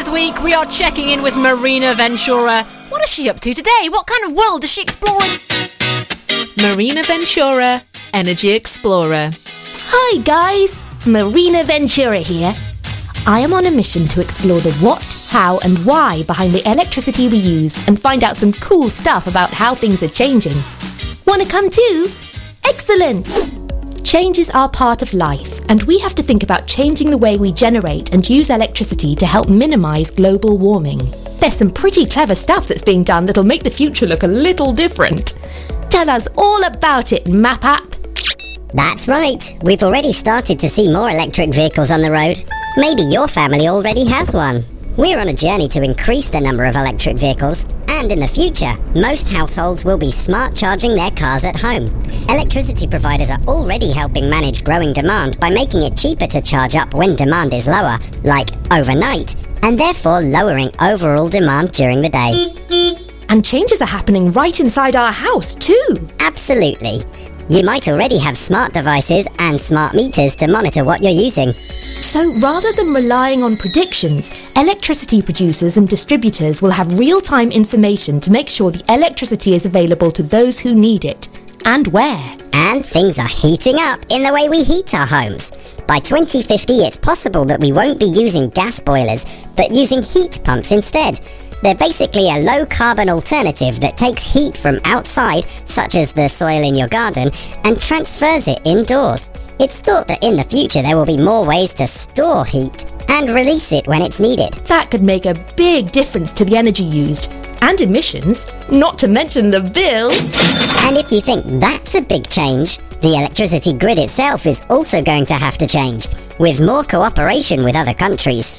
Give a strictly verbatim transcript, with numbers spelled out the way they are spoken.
This week we are checking in with Marina Ventura. What is she up to today? What kind of world is she exploring? Marina Ventura, Energy Explorer. Hi guys, Marina Ventura here. I am on a mission to explore the what, how and why behind the electricity we use and find out some cool stuff about how things are changing. Wanna come too? Excellent! Changes are part of life, and we have to think about changing the way we generate and use electricity to help minimise global warming. There's some pretty clever stuff that's being done that'll make the future look a little different. Tell us all about it, Map App. That's right. We've already started to see more electric vehicles on the road. Maybe your family already has one. We're on a journey to increase the number of electric vehicles, and in the future, most households will be smart charging their cars at home. Electricity providers are already helping manage growing demand by making it cheaper to charge up when demand is lower, like overnight, and therefore lowering overall demand during the day. And changes are happening right inside our house too. Absolutely. You might already have smart devices and smart meters to monitor what you're using. So rather than relying on predictions, electricity producers and distributors will have real-time information to make sure the electricity is available to those who need it. And where. And things are heating up in the way we heat our homes. By twenty fifty, it's possible that we won't be using gas boilers, but using heat pumps instead. They're basically a low-carbon alternative that takes heat from outside, such as the soil in your garden, and transfers it indoors. It's thought that in the future there will be more ways to store heat and release it when it's needed. That could make a big difference to the energy used. And emissions, not to mention the bill. And if you think that's a big change, the electricity grid itself is also going to have to change, with more cooperation with other countries.